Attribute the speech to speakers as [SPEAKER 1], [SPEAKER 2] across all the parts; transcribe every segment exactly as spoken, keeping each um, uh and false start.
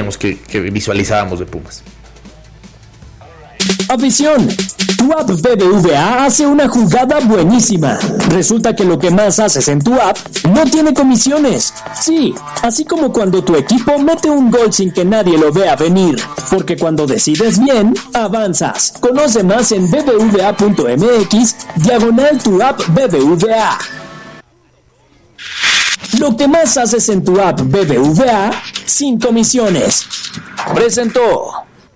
[SPEAKER 1] sabíamos que, que visualizábamos de Pumas.
[SPEAKER 2] Afición, tu app B B V A hace una jugada buenísima. Resulta que lo que más haces en tu app no tiene comisiones. Sí, así como cuando tu equipo mete un gol sin que nadie lo vea venir. Porque cuando decides bien, avanzas. Conoce más en bbva.mx, diagonal tu app B B V A. Lo que más haces en tu app B B V A, sin comisiones. Presentó.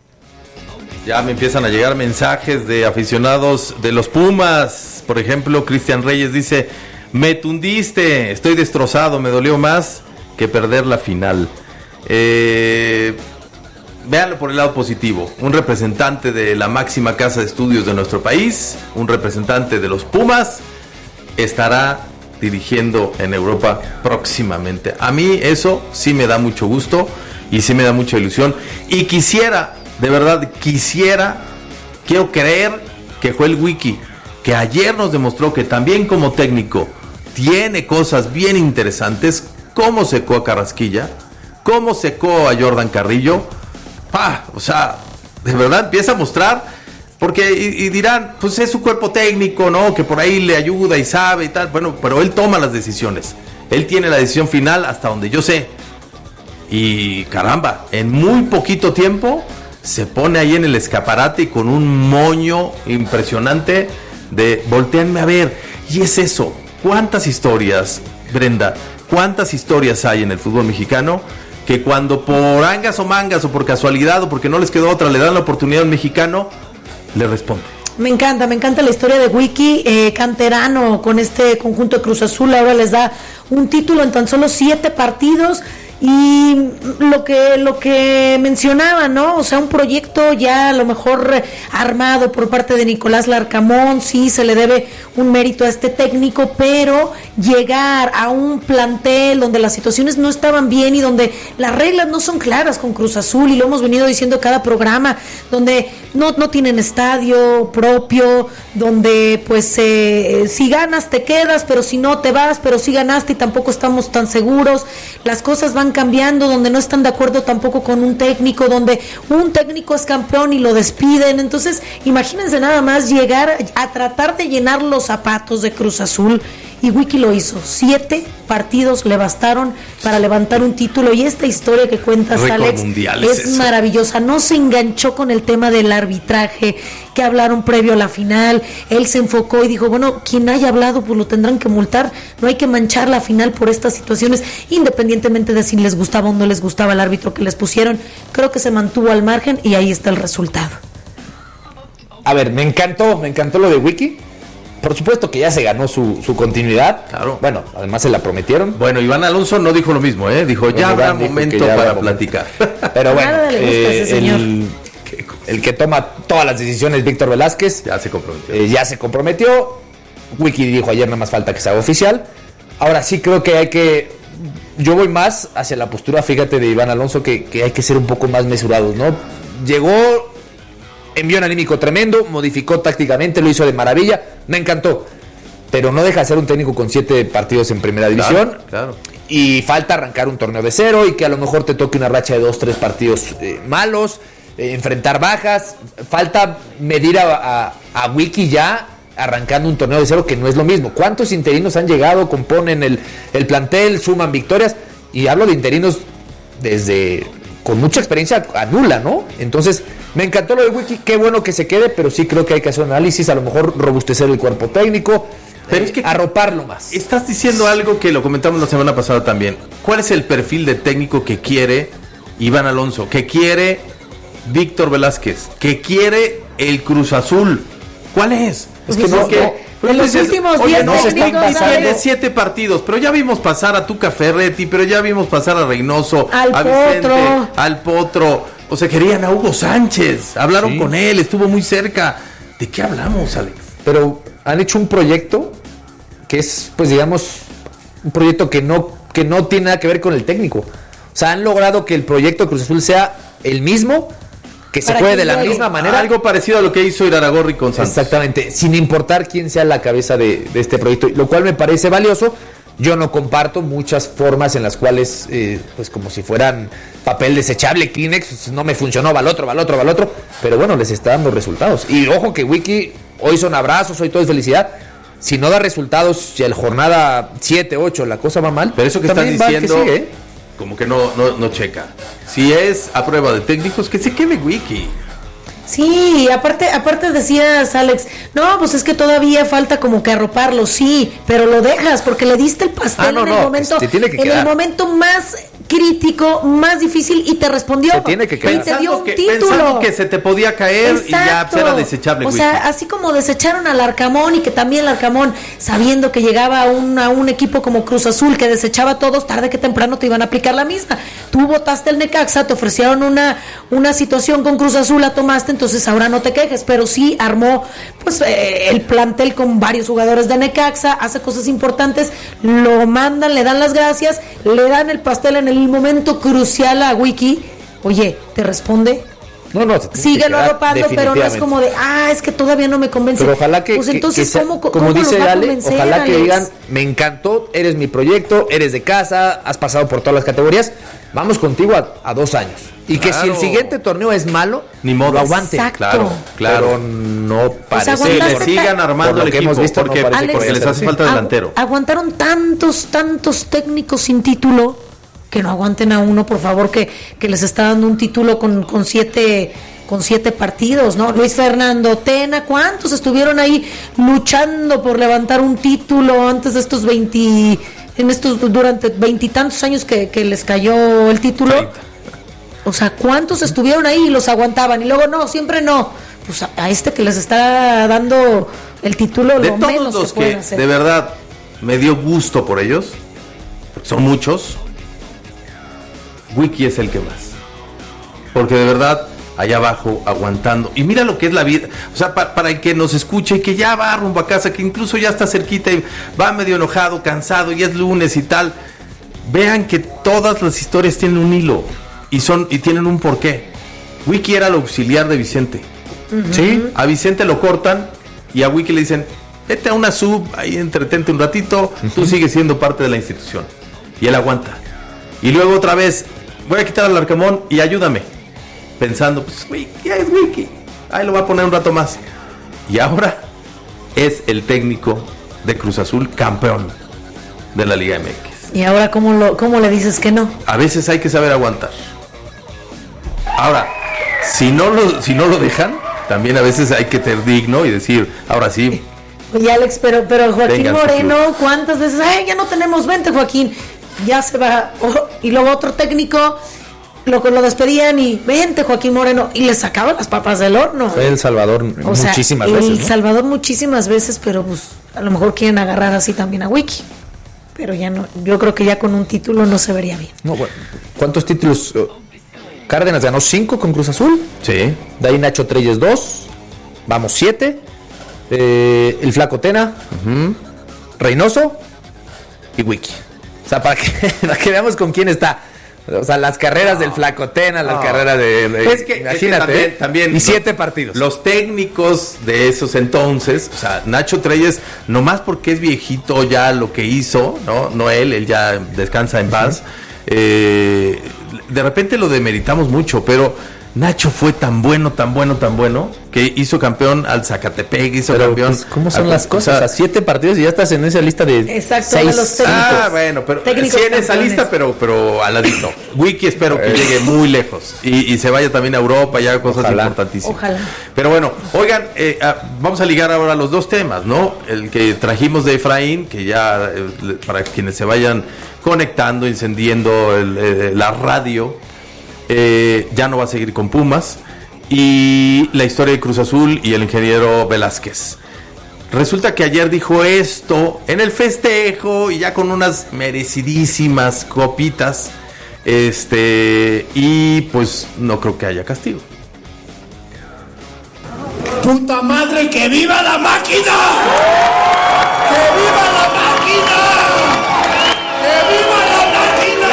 [SPEAKER 3] Ya me empiezan a llegar mensajes de aficionados de los Pumas. Por ejemplo, Cristian Reyes dice: me tundiste, estoy destrozado, me dolió más que perder la final. Eh, véanlo por el lado positivo. Un representante de la máxima casa de estudios de nuestro país, un representante de los Pumas, estará dirigiendo en Europa próximamente. A mí eso sí me da mucho gusto y sí me da mucha ilusión. Y quisiera... De verdad, quisiera, quiero creer que Joel Wiki, que ayer nos demostró que también como técnico tiene cosas bien interesantes, cómo secó a Carrasquilla, cómo secó a Jordan Carrillo, ah, o sea, de verdad empieza a mostrar, porque y, y dirán, pues es su cuerpo técnico, ¿no? Que por ahí le ayuda y sabe y tal, bueno, pero él toma las decisiones, él tiene la decisión final hasta donde yo sé, y caramba, en muy poquito tiempo se pone ahí en el escaparate y con un moño impresionante de volteanme a ver. Y es eso, ¿cuántas historias, Brenda, cuántas historias hay en el fútbol mexicano que cuando por angas o mangas o por casualidad o porque no les quedó otra le dan la oportunidad al mexicano, le responde?
[SPEAKER 4] Me encanta, me encanta la historia de Wiki, eh, canterano con este conjunto de Cruz Azul, ahora les da un título en tan solo siete partidos. Y lo que lo que mencionaba, ¿no? O sea, un proyecto ya a lo mejor eh, armado por parte de Nicolás Larcamón, sí se le debe un mérito a este técnico, pero llegar a un plantel donde las situaciones no estaban bien y donde las reglas no son claras con Cruz Azul, y lo hemos venido diciendo cada programa, donde no, no tienen estadio propio, donde pues eh, si ganas te quedas, pero si no te vas, pero si ganaste y tampoco estamos tan seguros, las cosas van cambiando, donde no están de acuerdo tampoco con un técnico, donde un técnico es campeón y lo despiden. Entonces imagínense nada más llegar a tratar de llenar los zapatos de Cruz Azul, y Wiki lo hizo. Siete partidos le bastaron para levantar un título, y esta historia que cuentas,
[SPEAKER 3] Récord
[SPEAKER 4] Alex,
[SPEAKER 3] mundial
[SPEAKER 4] es,
[SPEAKER 3] es eso.
[SPEAKER 4] maravillosa. No se enganchó con el tema del arbitraje que hablaron previo a la final, él se enfocó y dijo, bueno, quien haya hablado pues lo tendrán que multar, no hay que manchar la final por estas situaciones, independientemente de si les gustaba o no les gustaba el árbitro que les pusieron. Creo que se mantuvo al margen y ahí está el resultado.
[SPEAKER 1] A ver, me encantó, me encantó lo de Wiki. Por supuesto que ya se ganó su, su continuidad.
[SPEAKER 3] Claro.
[SPEAKER 1] Bueno, además se la prometieron.
[SPEAKER 3] Bueno, Iván Alonso no dijo lo mismo, ¿eh? Dijo, ya habrá momento
[SPEAKER 1] ya
[SPEAKER 3] para
[SPEAKER 1] habrá
[SPEAKER 3] platicar.
[SPEAKER 1] Momento. Pero bueno,
[SPEAKER 4] Nada le gusta a ese
[SPEAKER 1] eh,
[SPEAKER 4] señor.
[SPEAKER 1] el, el que toma todas las decisiones, Víctor Velázquez,
[SPEAKER 3] Ya se comprometió.
[SPEAKER 1] eh, ya se comprometió. Wiki dijo ayer, nada más falta que se haga oficial. Ahora sí creo que hay que... Yo voy más hacia la postura, fíjate, de Iván Alonso, que, que hay que ser un poco más mesurados, ¿no? Llegó... Envió un anímico tremendo, modificó tácticamente, lo hizo de maravilla, me encantó. Pero no deja de ser un técnico con siete partidos en primera división.
[SPEAKER 3] Claro, claro.
[SPEAKER 1] Y falta arrancar un torneo de cero y que a lo mejor te toque una racha de dos, tres partidos eh, malos, eh, enfrentar bajas. Falta medir a, a, a Wiki ya arrancando un torneo de cero, que no es lo mismo. ¿Cuántos interinos han llegado, componen el, el plantel, suman victorias? Y hablo de interinos desde... con mucha experiencia a nula, ¿no? Entonces, me encantó lo de Wiki, qué bueno que se quede, pero sí creo que hay que hacer un análisis, a lo mejor robustecer el cuerpo técnico,
[SPEAKER 3] Pero
[SPEAKER 1] eh,
[SPEAKER 3] es que
[SPEAKER 1] arroparlo más.
[SPEAKER 3] Estás diciendo algo que lo comentamos la semana pasada también. ¿Cuál es el perfil de técnico que quiere Iván Alonso? Que quiere Víctor Velázquez, que quiere el Cruz Azul. ¿Cuál es?
[SPEAKER 4] Pues
[SPEAKER 3] Es que
[SPEAKER 4] no,
[SPEAKER 3] no, que,
[SPEAKER 4] no.
[SPEAKER 3] pero
[SPEAKER 4] En los
[SPEAKER 3] dices,
[SPEAKER 4] últimos
[SPEAKER 3] oye,
[SPEAKER 4] diez
[SPEAKER 3] no, se
[SPEAKER 4] técnicos,
[SPEAKER 3] están
[SPEAKER 4] ¿sabes?
[SPEAKER 3] tiene siete partidos, pero ya vimos pasar a Tuca Ferretti, pero ya vimos pasar a Reynoso,
[SPEAKER 4] Al
[SPEAKER 3] a Vicente,
[SPEAKER 4] Potro.
[SPEAKER 3] al Potro. O sea, querían a Hugo Sánchez, hablaron
[SPEAKER 1] Sí.
[SPEAKER 3] con él, estuvo muy cerca. ¿De qué hablamos, Alex?
[SPEAKER 1] Pero han hecho un proyecto que es, pues digamos, un proyecto que no, que no tiene nada que ver con el técnico. O sea, han logrado que el proyecto de Cruz Azul sea el mismo, que se
[SPEAKER 4] Para
[SPEAKER 1] juegue
[SPEAKER 4] que
[SPEAKER 1] de la
[SPEAKER 4] juegue.
[SPEAKER 1] misma manera.
[SPEAKER 3] Algo parecido a lo que hizo Iraragorri con Santos.
[SPEAKER 1] Exactamente, sin importar quién sea la cabeza de, de este proyecto, lo cual me parece valioso, Yo no comparto muchas formas en las cuales, eh, pues como si fueran papel desechable, Kleenex, no me funcionó, va al otro, va al otro, va al otro, pero bueno, les está dando resultados. Y ojo que Wiki, hoy son abrazos, hoy todo es felicidad. Si no da resultados, si el jornada siete, ocho la cosa va mal,
[SPEAKER 3] pero eso que estás diciendo, que sigue, ¿eh? Como que no, no, no checa. Si es a prueba de técnicos, que se quede Wiki.
[SPEAKER 4] Sí, aparte, aparte decías, Alex, no, pues es que todavía falta como que arroparlo, sí, pero lo dejas porque le diste el pastel ah, no, en el no, momento, tiene que en quedar. el momento más crítico, más difícil, y te respondió.
[SPEAKER 1] Se tiene que quedar.
[SPEAKER 4] Y te dio un
[SPEAKER 3] que,
[SPEAKER 4] título.
[SPEAKER 3] Pensando que se te podía caer. Exacto. Y ya pues, era desechable.
[SPEAKER 4] O sea, así como desecharon al Arcamón, y que también el Arcamón, sabiendo que llegaba a un, a un equipo como Cruz Azul, que desechaba a todos, tarde que temprano te iban a aplicar la misma. Tú votaste el Necaxa, te ofrecieron una, una situación con Cruz Azul, la tomaste, entonces ahora no te quejes, pero sí armó pues eh, el plantel con varios jugadores de Necaxa, hace cosas importantes, lo mandan, le dan las gracias, le dan el pastel en el momento crucial a Wiki. Oye, ¿te responde?
[SPEAKER 1] No, no,
[SPEAKER 4] síguelo arropando, pero no es como de, ah, es que todavía no me convence.
[SPEAKER 1] Pero ojalá que,
[SPEAKER 4] pues entonces,
[SPEAKER 1] que, que
[SPEAKER 4] ¿cómo,
[SPEAKER 1] como
[SPEAKER 4] cómo
[SPEAKER 1] dice Ale,
[SPEAKER 4] convencer,
[SPEAKER 1] ojalá que
[SPEAKER 4] Alex?
[SPEAKER 1] digan, me encantó, eres mi proyecto, eres de casa, has pasado por todas las categorías, vamos contigo a, a dos años. Y que claro. si el siguiente torneo es malo,
[SPEAKER 3] ni modo,
[SPEAKER 1] lo aguante.
[SPEAKER 4] Exacto.
[SPEAKER 3] Claro, claro.
[SPEAKER 1] Pero no parece
[SPEAKER 4] pues
[SPEAKER 3] que le sigan armando el equipo,
[SPEAKER 1] hemos visto,
[SPEAKER 3] porque,
[SPEAKER 1] no
[SPEAKER 3] Alex, porque les hace falta delantero.
[SPEAKER 4] Agu- aguantaron tantos, tantos técnicos sin título, que no aguanten a uno, por favor, que, que les está dando un título con, con siete... con siete partidos, ¿no? Luis Fernando Tena, ¿cuántos estuvieron ahí luchando por levantar un título antes de estos veinte, en estos, durante veintitantos años que, que les cayó el título? treinta. O sea, ¿cuántos estuvieron ahí y los aguantaban? Y luego, no, siempre no. Pues a, a este que les está dando el título,
[SPEAKER 3] de
[SPEAKER 4] lo
[SPEAKER 3] todos
[SPEAKER 4] menos
[SPEAKER 3] los
[SPEAKER 4] que pueden
[SPEAKER 3] que
[SPEAKER 4] hacer.
[SPEAKER 3] De verdad me dio gusto por ellos, son muchos, Wiki es el que más. Porque de verdad, allá abajo, aguantando. Y mira lo que es la vida. O sea, pa, para el que nos escuche y que ya va rumbo a casa, que incluso ya está cerquita y va medio enojado, cansado, y es lunes y tal. Vean que todas las historias tienen un hilo y son y tienen un porqué. Wiki era el auxiliar de Vicente.
[SPEAKER 4] Uh-huh.
[SPEAKER 3] ¿Sí? A Vicente lo cortan y a Wiki le dicen, vete a una sub, ahí entretente un ratito, uh-huh. tú sigues siendo parte de la institución. Y él aguanta. Y luego otra vez, voy a quitar al Arcamón y ayúdame. Pensando, pues, Wiki, ya es Wiki, ahí lo va a poner un rato más. Y ahora es el técnico de Cruz Azul, campeón de la Liga M X.
[SPEAKER 4] ¿Y ahora cómo, lo, cómo le dices que no?
[SPEAKER 3] A veces hay que saber aguantar. Ahora, si no lo, si no lo dejan, también a veces hay que ser digno y decir, ahora sí.
[SPEAKER 4] Oye, Alex, pero, pero Joaquín Moreno, ¿cuántas veces? Ay, ya no tenemos, vente, Joaquín, ya se va. Oh, y luego otro técnico... Lo, lo despedían y vente, Joaquín Moreno, y le sacaban las papas del horno.
[SPEAKER 1] Fue El Salvador
[SPEAKER 4] o sea,
[SPEAKER 1] muchísimas
[SPEAKER 4] el
[SPEAKER 1] veces. El
[SPEAKER 4] ¿no? Salvador muchísimas veces, pero pues a lo mejor quieren agarrar así también a Wiki. Pero ya no, yo creo que ya con un título no se vería bien.
[SPEAKER 1] No, bueno, ¿cuántos títulos? Cárdenas ganó cinco con Cruz Azul.
[SPEAKER 3] Sí.
[SPEAKER 1] De ahí Nacho Treyes dos. Vamos siete. Eh, el Flaco Tena. Uh-huh. Reynoso. Y Wiki. O sea, para que, para que veamos con quién está. O sea, las carreras no, del Flacotena, las no. carreras de... de
[SPEAKER 3] es que,
[SPEAKER 1] imagínate,
[SPEAKER 3] es que también, también...
[SPEAKER 1] Y siete los, partidos.
[SPEAKER 3] Los técnicos de esos entonces, o sea, Nacho Treyes, nomás porque es viejito ya lo que hizo, ¿no? No él, él ya descansa en paz. Uh-huh. Eh, de repente lo demeritamos mucho, pero Nacho fue tan bueno, tan bueno, tan bueno, que hizo campeón al Zacatepec, hizo pero, campeón...
[SPEAKER 1] Pues, ¿cómo son a, las cosas? O sea, siete partidos y ya estás en esa lista de
[SPEAKER 4] exacto,
[SPEAKER 1] seis.
[SPEAKER 4] Los técnicos,
[SPEAKER 3] ah, bueno, pero sí en esa lista, pero, pero al ladito. Wiki espero que llegue muy lejos y, y se vaya también a Europa y haga cosas Ojalá. importantísimas.
[SPEAKER 4] Ojalá.
[SPEAKER 3] Pero bueno, oigan, eh, vamos a ligar ahora los dos temas, ¿no? El que trajimos de Efraín, que ya, eh, para quienes se vayan conectando, encendiendo el, eh, la radio, Eh, ya no va a seguir con Pumas, y la historia de Cruz Azul y el ingeniero Velázquez. Resulta que ayer dijo esto en el festejo y ya con unas merecidísimas copitas, este, y pues no creo que haya castigo.
[SPEAKER 5] ¡Puta madre, que viva la máquina! ¡Que viva la máquina! ¡Que viva la máquina!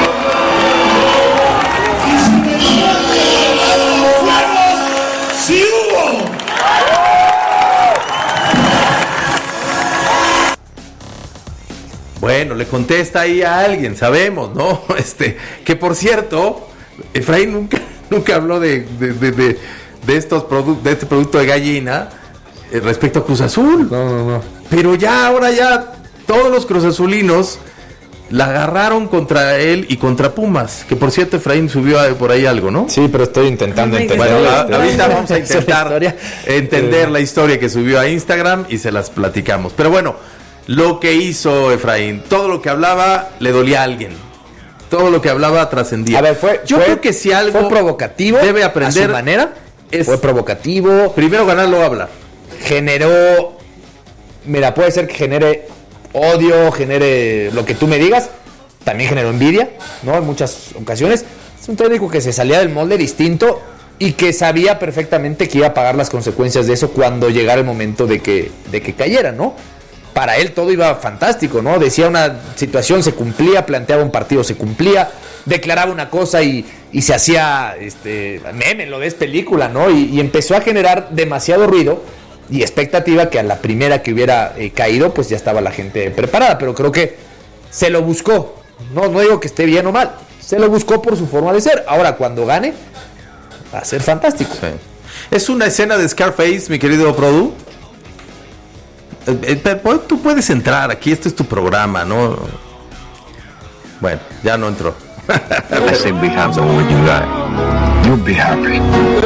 [SPEAKER 5] ¡Sí hubo!
[SPEAKER 3] Bueno. Bueno, le contesta ahí a alguien, sabemos, ¿no? Este, que por cierto, Efraín nunca, nunca habló de, de, de, de, de estos productos, de este producto de gallina eh, respecto a Cruz Azul.
[SPEAKER 1] No, no, no.
[SPEAKER 3] Pero ya, ahora ya, todos los cruzazulinos la agarraron contra él y contra Pumas. Que por cierto, Efraín subió a, por ahí algo, ¿no?
[SPEAKER 1] Sí, pero estoy intentando
[SPEAKER 4] Ay,
[SPEAKER 1] entender.
[SPEAKER 3] Bueno,
[SPEAKER 1] la
[SPEAKER 3] a-
[SPEAKER 1] historia.
[SPEAKER 3] ahorita vamos a intentar
[SPEAKER 1] historia.
[SPEAKER 3] entender la historia que subió a Instagram y se las platicamos. Pero bueno, lo que hizo Efraín, todo lo que hablaba le dolía a alguien. Todo lo que hablaba trascendía.
[SPEAKER 1] A ver, fue,
[SPEAKER 3] Yo
[SPEAKER 1] fue-
[SPEAKER 3] creo que si algo
[SPEAKER 1] fue provocativo,
[SPEAKER 3] debe aprender
[SPEAKER 1] a su manera,
[SPEAKER 3] es
[SPEAKER 1] fue provocativo,
[SPEAKER 3] primero ganar, luego hablar.
[SPEAKER 1] generó, mira, puede ser que genere odio, genere lo que tú me digas, también generó envidia, ¿no? En muchas ocasiones. Es un técnico que se salía del molde distinto y que sabía perfectamente que iba a pagar las consecuencias de eso cuando llegara el momento de que, de que cayera, ¿no? Para él todo iba fantástico, ¿no? Decía una situación, se cumplía, planteaba un partido, se cumplía, declaraba una cosa y, y se hacía este meme, lo ves película, ¿no? Y, y empezó a generar demasiado ruido y expectativa que a la primera que hubiera eh, caído, pues ya estaba la gente preparada, pero creo que se lo buscó. No, no digo que esté bien o mal, se lo buscó por su forma de ser. Ahora, cuando gane, va a ser fantástico.
[SPEAKER 3] Sí. Es una escena de Scarface, mi querido Produ. Eh, eh, pero tú puedes entrar aquí, este es tu programa, ¿no? Bueno, ya no entró.
[SPEAKER 6] I say be happy when you die. You'll be happy.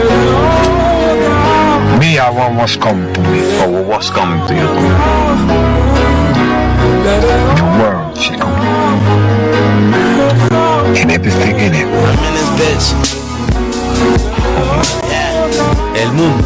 [SPEAKER 6] Me, I want what's coming to me, or what's coming to you. The world, chico. And everything in it.
[SPEAKER 3] El mundo.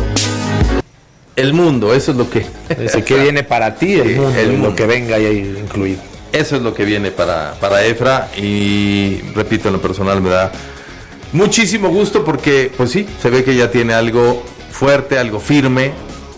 [SPEAKER 3] El mundo, eso es lo que.
[SPEAKER 1] Dice que viene para ti, el
[SPEAKER 3] Sí,
[SPEAKER 1] mundo,
[SPEAKER 3] el
[SPEAKER 1] y
[SPEAKER 3] mundo.
[SPEAKER 1] lo que venga ahí incluido.
[SPEAKER 3] Eso es lo que viene para, para Efra. Y repito, en lo personal me da muchísimo gusto porque, pues sí, se ve que ya tiene algo fuerte, algo firme.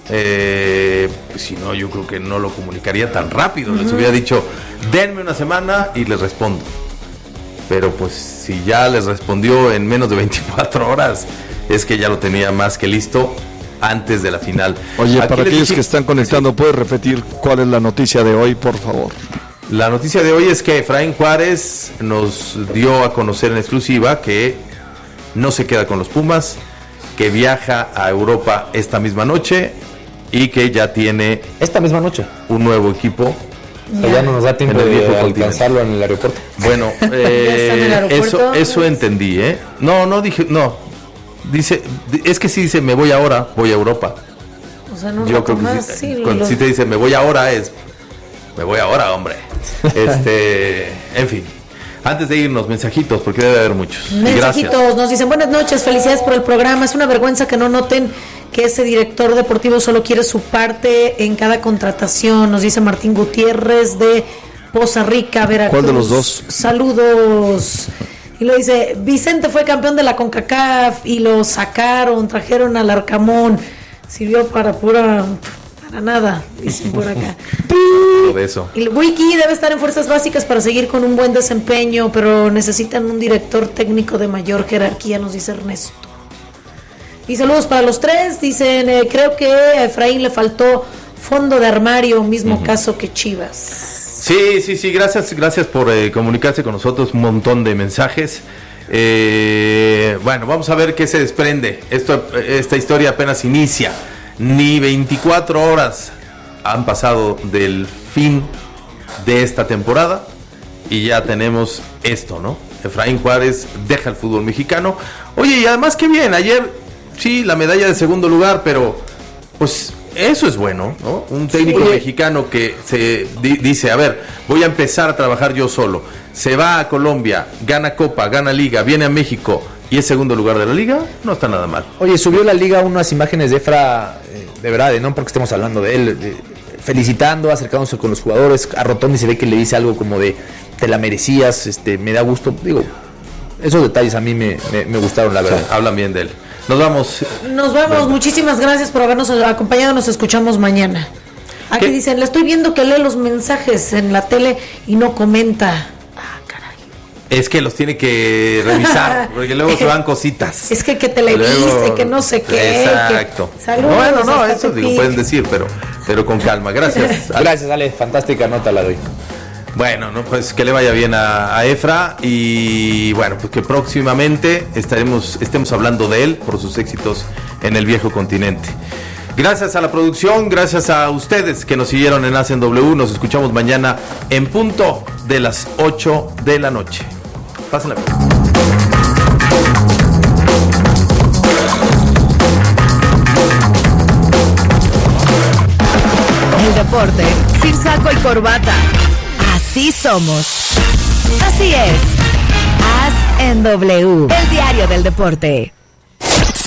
[SPEAKER 3] Eh, pues si no, yo creo que no lo comunicaría tan rápido. Les hubiera dicho, denme una semana y les respondo. Pero pues si ya les respondió en menos de veinticuatro horas, es que ya lo tenía más que listo antes de la final.
[SPEAKER 7] Oye,
[SPEAKER 3] Aquí
[SPEAKER 7] para
[SPEAKER 3] les
[SPEAKER 7] aquellos
[SPEAKER 3] dije-
[SPEAKER 7] que están conectando, ¿puedes repetir cuál es la noticia de hoy, por favor?
[SPEAKER 3] La noticia de hoy es que Efraín Juárez nos dio a conocer en exclusiva que no se queda con los Pumas, que viaja a Europa esta misma noche y que ya tiene
[SPEAKER 1] Esta misma noche.
[SPEAKER 3] un nuevo equipo.
[SPEAKER 1] O sea, ya no nos da tiempo
[SPEAKER 3] En el
[SPEAKER 1] de
[SPEAKER 3] viejo continente.
[SPEAKER 1] alcanzarlo en el aeropuerto.
[SPEAKER 3] Bueno,
[SPEAKER 4] ¿Ya está en el
[SPEAKER 3] eh,
[SPEAKER 4] aeropuerto?
[SPEAKER 3] eso, eso entendí, ¿eh? No, no dije, no. Dice, es que si dice me voy ahora, voy a Europa.
[SPEAKER 4] O sea, no
[SPEAKER 3] Yo creo que
[SPEAKER 4] más,
[SPEAKER 3] sí,
[SPEAKER 4] sí,
[SPEAKER 3] cuando
[SPEAKER 4] lo-
[SPEAKER 3] sí te dice me voy ahora es me voy ahora, hombre. Este, en fin. Antes de irnos, mensajitos, porque debe haber muchos. Y
[SPEAKER 4] Mensajitos,
[SPEAKER 3] gracias.
[SPEAKER 4] nos dicen buenas noches, felicidades por el programa. Es una vergüenza que no noten que ese director deportivo solo quiere su parte en cada contratación, nos dice Martín Gutiérrez de Poza Rica, Veracruz.
[SPEAKER 7] ¿Cuál de los dos?
[SPEAKER 4] Saludos. Y lo dice, Vicente fue campeón de la CONCACAF y lo sacaron, trajeron al Arcamón, sirvió para pura, para nada, dicen por acá.
[SPEAKER 3] Lo de eso.
[SPEAKER 4] Y el Wiki debe estar en fuerzas básicas para seguir con un buen desempeño, pero necesitan un director técnico de mayor jerarquía, nos dice Ernesto. Y saludos para los tres, dicen, eh, creo que a Efraín le faltó fondo de armario, mismo caso que Chivas.
[SPEAKER 3] Sí, sí, sí, gracias, gracias por eh, comunicarse con nosotros, un montón de mensajes. Eh, bueno, vamos a ver qué se desprende. Esto, esta historia apenas inicia. Ni veinticuatro horas han pasado del fin de esta temporada y ya tenemos esto, ¿no? Efraín Juárez deja el fútbol mexicano. Oye, y además qué bien, ayer sí, la medalla de segundo lugar, pero pues eso es bueno, ¿no? Un técnico
[SPEAKER 1] Oye.
[SPEAKER 3] mexicano que se di- dice, a ver, voy a empezar a trabajar yo solo. Se va a Colombia, gana Copa, gana Liga, viene a México y es segundo lugar de la Liga, no está nada mal.
[SPEAKER 1] Oye, subió la liga unas imágenes de Efra, eh, de verdad, de no porque estemos hablando de él, eh, felicitando, acercándose con los jugadores. A Rotondi se ve que le dice algo como de, te la merecías, este, me da gusto. Digo, esos detalles a mí me, me, me gustaron, la verdad.
[SPEAKER 3] Sí, hablan bien de él. Nos vamos.
[SPEAKER 4] Nos vamos, muchísimas gracias por habernos acompañado, nos escuchamos mañana. Aquí
[SPEAKER 3] ¿Qué?
[SPEAKER 4] dicen, le estoy viendo que lee los mensajes en la tele y no comenta. Ah, caray.
[SPEAKER 3] Es que los tiene que revisar, porque luego se van cositas.
[SPEAKER 4] Es que que televise,
[SPEAKER 3] Luego-
[SPEAKER 4] que no sé qué.
[SPEAKER 3] Exacto.
[SPEAKER 4] que- Saludos.
[SPEAKER 3] Bueno, no,
[SPEAKER 4] hasta
[SPEAKER 3] eso digo,
[SPEAKER 4] Tepic.
[SPEAKER 3] pueden decir, pero, pero con calma. Gracias.
[SPEAKER 1] Gracias, Ale, fantástica nota la doy.
[SPEAKER 3] Bueno, no, pues que le vaya bien a, a Efra y bueno, pues que próximamente estaremos, estemos hablando de él por sus éxitos en el viejo continente. Gracias a la producción, gracias a ustedes que nos siguieron en Hacen W. Nos escuchamos mañana en punto de las ocho de la noche. Pásenla bien.
[SPEAKER 8] El deporte sin saco y corbata. Así somos. Así es. Haz en W, el diario del deporte.